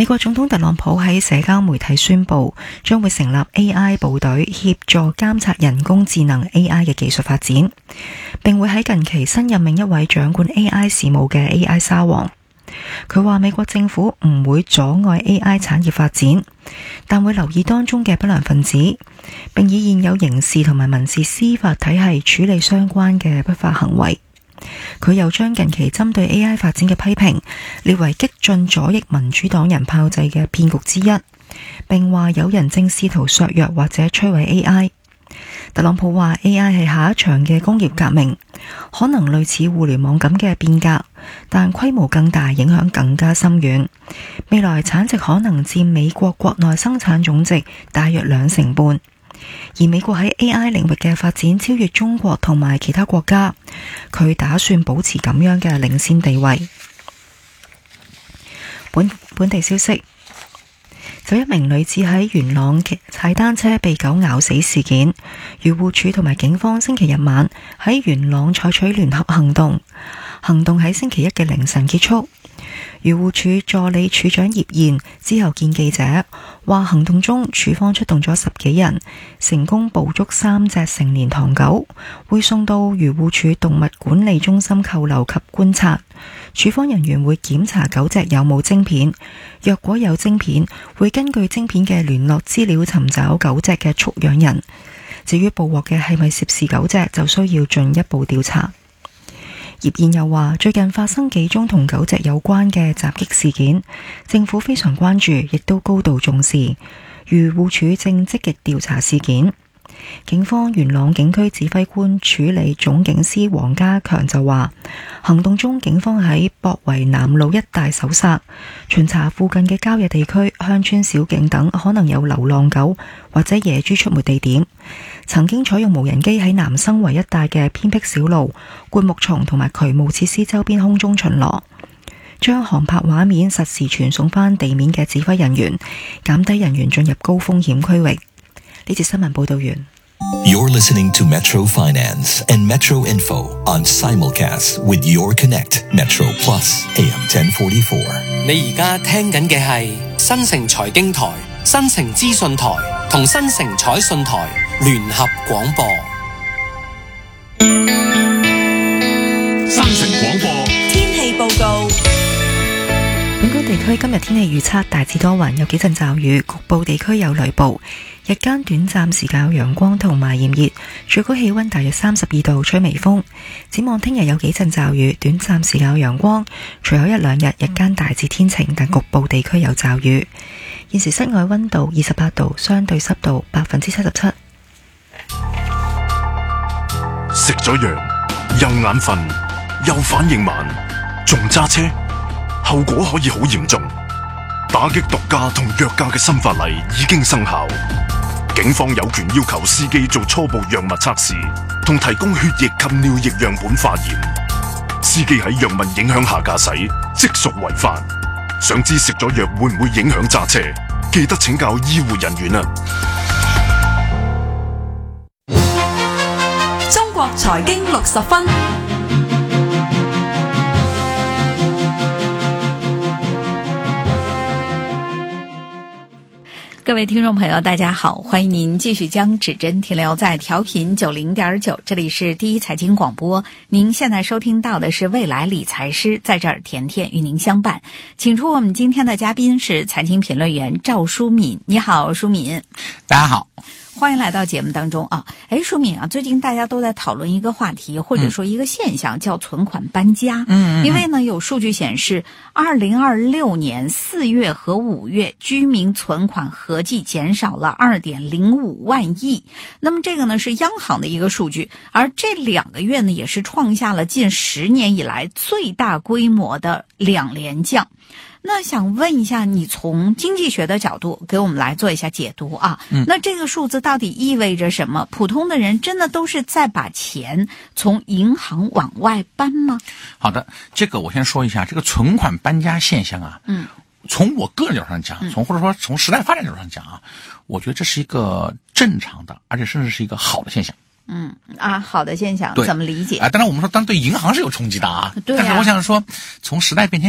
美國總統特朗普喺社交媒體宣布，將會成立 AI 部隊協助監察人工智能 AI 嘅技術發展，並會喺近期新任命一位掌管 AI 事務嘅 AI 沙皇。佢話美國政府唔會阻礙 AI 產業發展，但會留意當中嘅不良分子，並以現有刑事同埋民事司法體系處理相關嘅不法行為。佢又將近期針對 AI 發展嘅批評列為激進左翼民主黨人炮製嘅騙局之一，並話有人正試圖削弱或者摧毀 AI。特朗普話 AI 係下一場嘅工業革命，可能類似互聯網咁嘅變革，但規模更大，影響更加深遠。未來產值可能佔美國國內生產總值大約2成半。而美國喺 AI 領域嘅發展超越中國同埋其他國家，佢打算保持咁樣嘅領先地位。本地消息，就一名女子喺元朗踩單車被狗咬死事件，漁護署同埋警方星期日晚喺元朗採取聯合行動喺星期一嘅凌晨結束。漁護署助理署長葉燕之後見記者話，行動中署方出動咗10幾人，成功捕捉3隻成年唐狗，會送到漁護署動物管理中心扣留及觀察。署方人員會檢查狗隻有冇晶片，若果有晶片，會根據晶片嘅聯絡資料尋找狗隻嘅畜養人。至於捕獲嘅係咪涉事狗隻，就需要進一步調查。葉燕又話，最近發生幾宗同狗隻有關嘅襲擊事件，政府非常關注，亦都高度重視。漁護署正積極調查事件。警方元朗警區指揮官處理總警司黃家強就話，行動中警方喺博圍南路一帶搜查，巡查附近嘅郊野地區、鄉村小徑等可能有流浪狗或者野豬出沒地點。曾經採用無人機喺南生圍一帶嘅偏僻小路、灌木叢同埋渠務設施周邊空中巡邏，將航拍畫面實時傳送返地面嘅指揮人員，減低人員進入高風險區域。呢節新聞報道完。 You're listening to Metro Finance and Metro Info on simulcast with Your Connect Metro Plus AM 1044。 你而家聽緊嘅係新城財經台、新城資訊台同新城彩訊台聯合廣播。 新城廣播天氣報告。 本港地區今日天氣預測大致多雲，有幾陣驟雨，局部地區有雷暴。日間短暫時間有陽光同埋炎熱，最高氣溫大約32度，吹微風。展望聽日有幾陣驟雨，短暫時間有陽光，隨後一兩日日間大致天晴，但局部地區有驟雨。現時室外溫度28度，相對濕度77%。 食咗藥又眼瞓又反應慢，仲揸車，後果可以好嚴重。打擊毒駕同藥駕嘅新法例已經生效，警方有權要求司機做初步藥物測試，同提供血液及尿液樣本化驗。司機喺藥物影響下駕駛，即屬違法。想知食咗藥會唔會影響揸車？記得請教醫護人員啊！ 中國財經60分。 各位听众朋友大家好，欢迎您继续将指针停留在调频90.9，这里是第一财经广播。您现在收听到的是未来理财师，在这儿甜甜与您相伴。请出我们今天的嘉宾是财经评论员赵淑敏。你好，淑敏。 大家好。 欢迎来到节目当中啊！淑敏啊，最近大家都在讨论一个话题，或者说一个现象，叫存款搬家。因为呢，有数据显示，2026年4月和5月居民存款合计减少了2.05万亿。那么这个呢是央行的一个数据，而这2个月呢也是创下了近10年以来最大规模的2连降。那想问一下，你从经济学的角度给我们来做一下解读啊？那这个数字到底意味着什么？普通的人真的都是在把钱从银行往外搬吗？ 好的，这个我先说一下这个存款搬家现象啊。从我个人角度上讲，或者说从时代发展角度上讲啊，我觉得这是一个正常的，而且甚至是一个好的现象。好的现象，怎么理解？ 当然我们说，当然对银行是有冲击的啊。 对啊。 但是我想说，从时代变迁